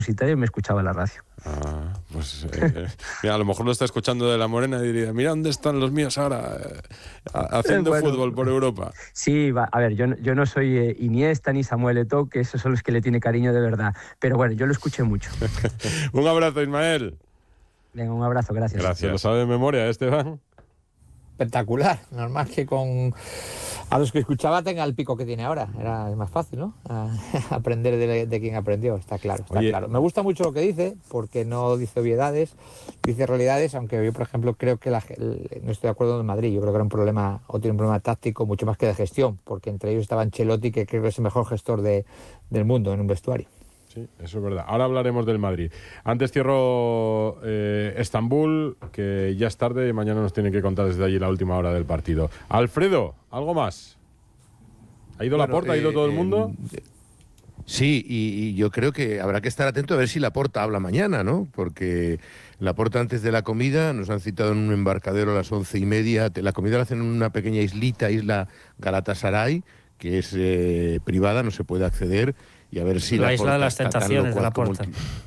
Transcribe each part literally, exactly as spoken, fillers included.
universitario y me escuchaba la radio. Ah, pues eh, mira, a lo mejor lo está escuchando de La Morena y diría, mira dónde están los míos ahora eh, haciendo eh, bueno, fútbol por Europa. Sí, va, a ver, yo, yo no soy eh, Iniesta ni Samuel Eto'o, que esos son los que le tiene cariño de verdad, pero bueno, yo lo escuché mucho. Un abrazo, Ismael. Venga, un abrazo, gracias. Gracias. ¿Lo sabe de memoria, Esteban? Espectacular, normal que con a los que escuchaba tenga el pico que tiene ahora, era más fácil, ¿no? A, aprender de, de quien aprendió, está claro, está Oye. claro. Me gusta mucho lo que dice, porque no dice obviedades, dice realidades, aunque yo, por ejemplo, creo que la, no estoy de acuerdo en Madrid, yo creo que era un problema, o tiene un problema táctico mucho más que de gestión, porque entre ellos estaba Ancelotti, que creo que es el mejor gestor de, del mundo en un vestuario. Sí, eso es verdad. Ahora hablaremos del Madrid. Antes cierro eh, Estambul, que ya es tarde y mañana nos tienen que contar desde allí la última hora del partido. Alfredo, ¿algo más? ¿Ha ido bueno, Laporta? ¿Ha ido eh, todo el mundo? Eh, sí, y, y yo creo que habrá que estar atento a ver si Laporta habla mañana, ¿no? Porque Laporta antes de la comida nos han citado en un embarcadero a las once y media. La comida la hacen en una pequeña islita, isla Galatasaray, que es eh, privada, no se puede acceder. Y a ver si la, la isla de las tentaciones de Laporta.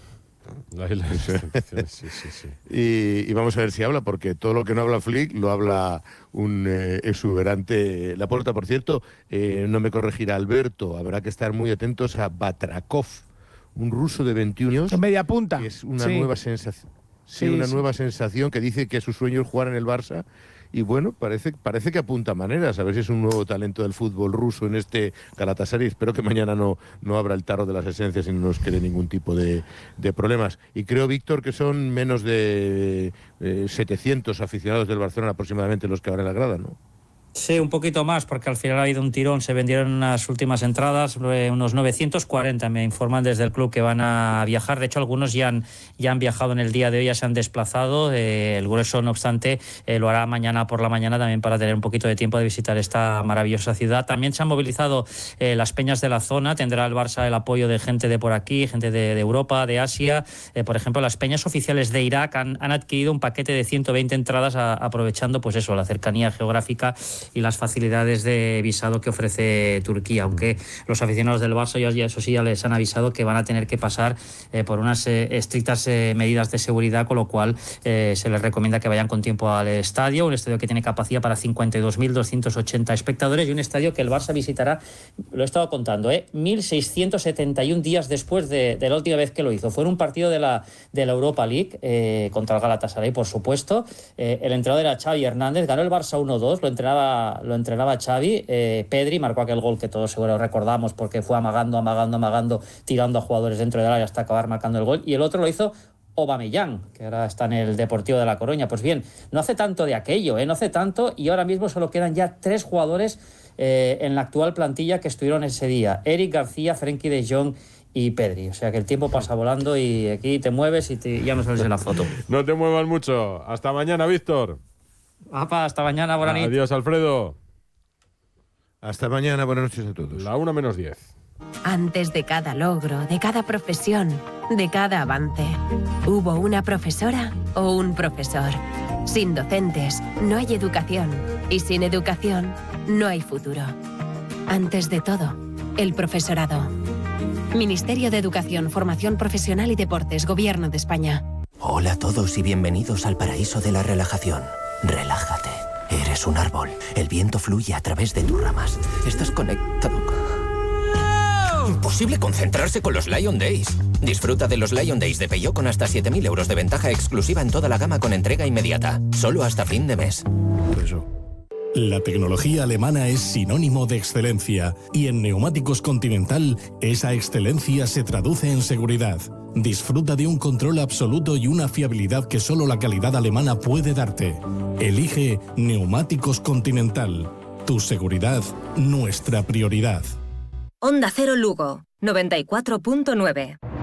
La isla de las tentaciones, sí, sí, sí. Y, y vamos a ver si habla, porque todo lo que no habla Flick lo habla un eh, exuberante Laporta. Por cierto, eh, no me corregirá Alberto, habrá que estar muy atentos a Batrakov, un ruso de veintiún años. En media punta. Que es una sí. nueva sensación. Sí, sí, una sí. nueva sensación que dice que su sueño es jugar en el Barça. Y bueno, parece, parece que apunta maneras, a ver si es un nuevo talento del fútbol ruso en este Galatasaray. Espero que mañana no, no abra el tarro de las esencias y no nos quede ningún tipo de, de problemas. Y creo, Víctor, que son menos de eh, setecientos aficionados del Barcelona aproximadamente los que habrá en la grada, ¿no? Sí, un poquito más, porque al final ha habido un tirón, se vendieron las últimas entradas, unos novecientos cuarenta, me informan desde el club que van a viajar. De hecho, algunos ya han, ya han viajado en el día de hoy, ya se han desplazado. Eh, el grueso, no obstante, eh, lo hará mañana por la mañana también para tener un poquito de tiempo de visitar esta maravillosa ciudad. También se han movilizado eh, las peñas de la zona, tendrá el Barça el apoyo de gente de por aquí, gente de, de Europa, de Asia. Eh, por ejemplo, las peñas oficiales de Irak han, han adquirido un paquete de ciento veinte entradas a, aprovechando, pues eso, la cercanía geográfica y las facilidades de visado que ofrece Turquía, aunque los aficionados del Barça ya, ya eso sí ya les han avisado que van a tener que pasar eh, por unas eh, estrictas eh, medidas de seguridad, con lo cual eh, se les recomienda que vayan con tiempo al estadio, un estadio que tiene capacidad para cincuenta y dos mil doscientos ochenta espectadores y un estadio que el Barça visitará, lo he estado contando, eh, mil seiscientos setenta y un días después de, de la última vez que lo hizo. Fue en un partido de la, de la Europa League eh, contra el Galatasaray, por supuesto. Eh, el entrenador era Xavi Hernández, ganó el Barça uno dos, lo entrenaba lo entrenaba Xavi, eh, Pedri marcó aquel gol que todos seguro recordamos porque fue amagando, amagando, amagando, tirando a jugadores dentro del área hasta acabar marcando el gol, y el otro lo hizo Aubameyang, que ahora está en el Deportivo de La Coruña. Pues bien, no hace tanto de aquello, ¿eh? no hace tanto, y ahora mismo solo quedan ya tres jugadores eh, en la actual plantilla que estuvieron ese día: Eric García, Frenkie de Jong y Pedri. O sea que el tiempo pasa volando y aquí te mueves y te, ya no sales en la foto. No te muevas mucho. Hasta mañana, Víctor. Apa, hasta mañana, buena nit. Adiós, Alfredo. Hasta mañana, buenas noches a todos. La una menos diez. Antes de cada logro, de cada profesión, de cada avance, hubo una profesora o un profesor. Sin docentes no hay educación, y sin educación no hay futuro. Antes de todo, el profesorado. Ministerio de Educación, Formación Profesional y Deportes, Gobierno de España. Hola a todos y bienvenidos al paraíso de la relajación. Relájate. Eres un árbol. El viento fluye a través de tus ramas. Estás conectado. Imposible concentrarse con los Lion Days. Disfruta de los Lion Days de Peugeot con hasta siete mil euros de ventaja exclusiva en toda la gama con entrega inmediata. Solo hasta fin de mes. Eso. La tecnología alemana es sinónimo de excelencia y en Neumáticos Continental esa excelencia se traduce en seguridad. Disfruta de un control absoluto y una fiabilidad que solo la calidad alemana puede darte. Elige Neumáticos Continental. Tu seguridad, nuestra prioridad. Onda Cero Lugo, noventa y cuatro punto nueve.